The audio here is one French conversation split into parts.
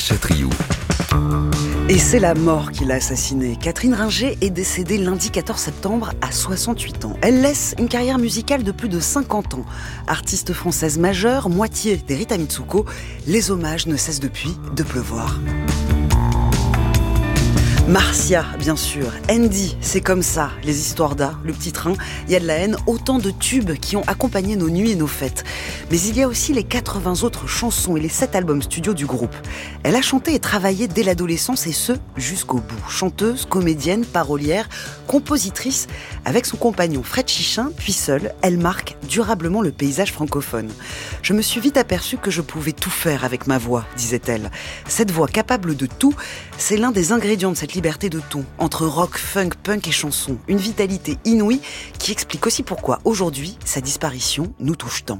Chatriou. Et c'est la mort qui l'a assassinée. Catherine Ringer est décédée lundi 14 septembre à 68 ans. Elle laisse une carrière musicale de plus de 50 ans. Artiste française majeure, moitié des Rita Mitsuko, les hommages ne cessent depuis de pleuvoir. Marcia, bien sûr. Andy, c'est comme ça. Les histoires d'A, le petit train, il y a de la haine, autant de tubes qui ont accompagné nos nuits et nos fêtes. Mais il y a aussi les 80 autres chansons et les 7 albums studio du groupe. Elle a chanté et travaillé dès l'adolescence et ce, jusqu'au bout. Chanteuse, comédienne, parolière, compositrice, avec son compagnon Fred Chichin, puis seule, elle marque durablement le paysage francophone. Je me suis vite aperçue que je pouvais tout faire avec ma voix, disait-elle. Cette voix capable de tout, c'est l'un des ingrédients de cette liberté de ton, entre rock, funk, punk et chanson. Une vitalité inouïe qui explique aussi pourquoi, aujourd'hui, sa disparition nous touche tant.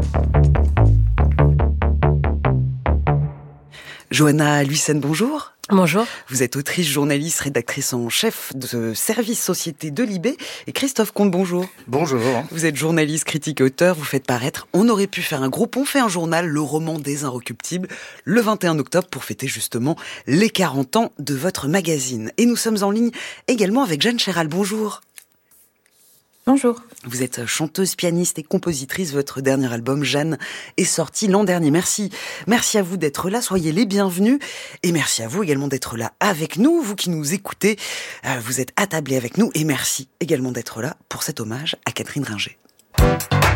Johanna Luyssen, bonjour. Bonjour. Vous êtes autrice, journaliste, rédactrice en chef de service société de Libé. Et Christophe Comte, bonjour. Bonjour. Vous êtes journaliste, critique et auteur. Vous faites paraître On aurait pu faire un groupe, on fait un journal, le roman des Inrecuptibles, le 21 octobre pour fêter justement les 40 ans de votre magazine. Et nous sommes en ligne également avec Jeanne Chéral. Bonjour. Bonjour. Vous êtes chanteuse, pianiste et compositrice. Votre dernier album, Jeanne, est sorti l'an dernier. Merci. Merci à vous d'être là. Soyez les bienvenus. Et merci à vous également d'être là avec nous. Vous qui nous écoutez, vous êtes attablés avec nous. Et merci également d'être là pour cet hommage à Catherine Ringer.